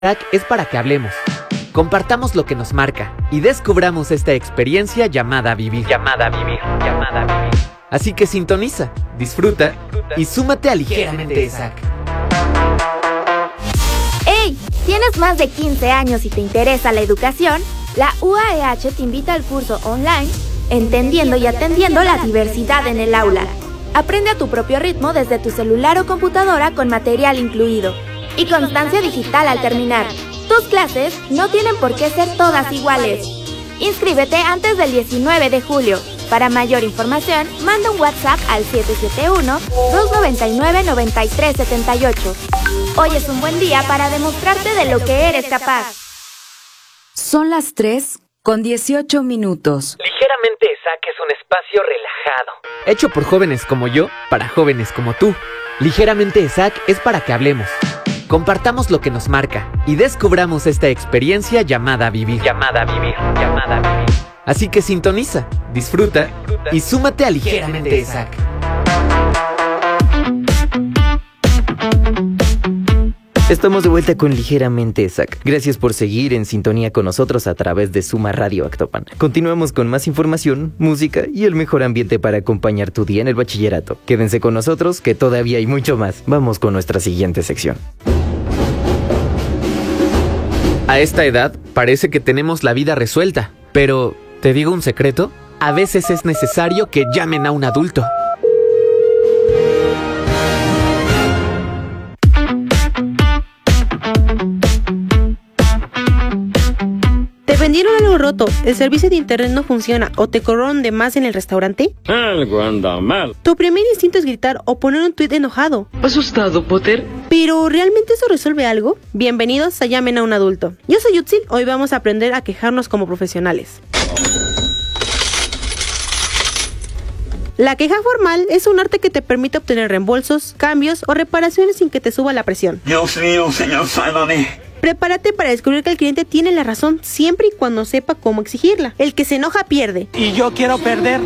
Es para que hablemos, compartamos lo que nos marca y descubramos esta experiencia llamada vivir. Así que sintoniza, disfruta y súmate a Ligeramente ESAC. ¡Hey! ¿Tienes más de 15 años y te interesa la educación? La UAEH te invita al curso online Entendiendo y Atendiendo la Diversidad en el Aula. Aprende a tu propio ritmo desde tu celular o computadora con material incluido y constancia digital al terminar. Tus clases no tienen por qué ser todas iguales. Inscríbete antes del 19 de julio. Para mayor información, manda un WhatsApp al 771-299-9378. Hoy es un buen día para demostrarte de lo que eres capaz. Son las 3:18. Ligeramente ESAC es un espacio relajado, hecho por jóvenes como yo, para jóvenes como tú. Ligeramente ESAC es para que hablemos, compartamos lo que nos marca y descubramos esta experiencia llamada vivir. Así que sintoniza, disfruta y súmate a Ligeramente ESAC. Estamos de vuelta con Ligeramente ESAC. Gracias por seguir en sintonía con nosotros a través de Suma Radio Actopan. Continuamos con más información, música y el mejor ambiente para acompañar tu día en el bachillerato. Quédense con nosotros que todavía hay mucho más. Vamos con nuestra siguiente sección. A esta edad parece que tenemos la vida resuelta, pero ¿te digo un secreto? A veces es necesario que llamen a un adulto. ¿Te vendieron algo roto? ¿El servicio de internet no funciona? ¿O te cobraron de más en el restaurante? Algo anda mal. Tu primer instinto es gritar o poner un tuit enojado. ¿Asustado, Potter? ¿Pero realmente eso resuelve algo? Bienvenidos a Llamen a un Adulto. Yo soy Yutzil, hoy vamos a aprender a quejarnos como profesionales. La queja formal es un arte que te permite obtener reembolsos, cambios o reparaciones sin que te suba la presión. Dios mío, señor, sálvame. Prepárate para descubrir que el cliente tiene la razón siempre y cuando sepa cómo exigirla. El que se enoja pierde. Y yo quiero perder.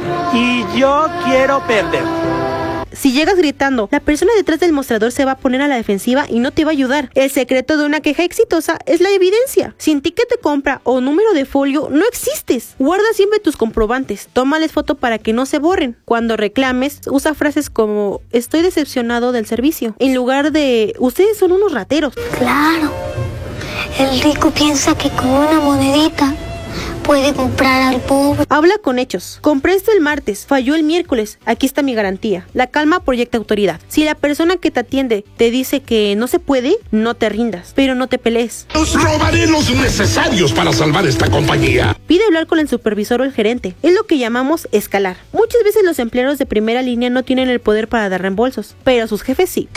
Si llegas gritando, la persona detrás del mostrador se va a poner a la defensiva y no te va a ayudar. El secreto de una queja exitosa es la evidencia. Sin ticket de compra o número de folio, no existes. Guarda siempre tus comprobantes. Tómales foto para que no se borren. Cuando reclames, usa frases como estoy decepcionado del servicio, en lugar de ustedes son unos rateros. Claro. El rico piensa que con una monedita puede comprar al pobre. Habla con hechos. Compré esto el martes, falló el miércoles. Aquí está mi garantía. La calma proyecta autoridad. Si la persona que te atiende te dice que no se puede, no te rindas, pero no te pelees. Os robaré los necesarios para salvar esta compañía. Pide hablar con el supervisor o el gerente. Es lo que llamamos escalar. Muchas veces los empleados de primera línea no tienen el poder para dar reembolsos, pero sus jefes sí.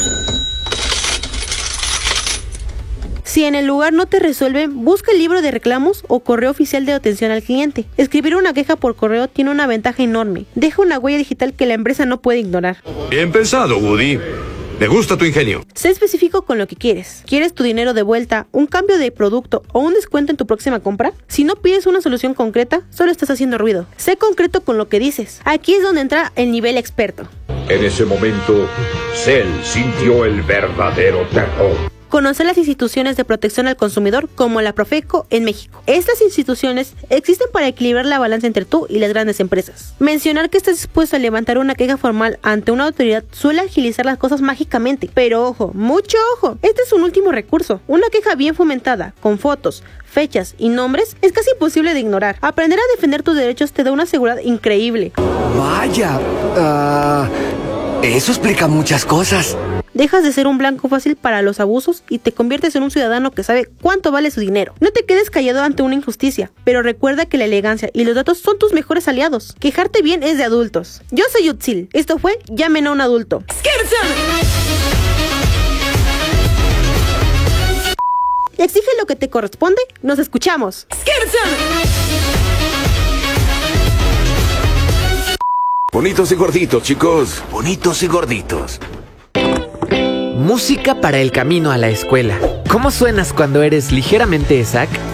Si en el lugar no te resuelven, busca el libro de reclamos o correo oficial de atención al cliente. Escribir una queja por correo tiene una ventaja enorme. Deja una huella digital que la empresa no puede ignorar. Bien pensado, Woody. Me gusta tu ingenio. Sé específico con lo que quieres. ¿Quieres tu dinero de vuelta, un cambio de producto o un descuento en tu próxima compra? Si no pides una solución concreta, solo estás haciendo ruido. Sé concreto con lo que dices. Aquí es donde entra el nivel experto. En ese momento, Cell sintió el verdadero terror. Conocer las instituciones de protección al consumidor como la Profeco en México. Estas instituciones existen para equilibrar la balanza entre tú y las grandes empresas. Mencionar que estás dispuesto a levantar una queja formal ante una autoridad suele agilizar las cosas mágicamente. Pero ojo, mucho ojo, este es un último recurso. Una queja bien fomentada, con fotos, fechas y nombres, es casi imposible de ignorar. Aprender a defender tus derechos te da una seguridad increíble. Vaya, eso explica muchas cosas. Dejas de ser un blanco fácil para los abusos y te conviertes en un ciudadano que sabe cuánto vale su dinero. No te quedes callado ante una injusticia, pero recuerda que la elegancia y los datos son tus mejores aliados. Quejarte bien es de adultos. Yo soy Yutzil. Esto fue Llamen a un Adulto. Exige lo que te corresponde. Nos escuchamos. Bonitos y gorditos, chicos. Bonitos y gorditos. Música para el camino a la escuela. ¿Cómo suenas cuando eres Ligeramente ESAC?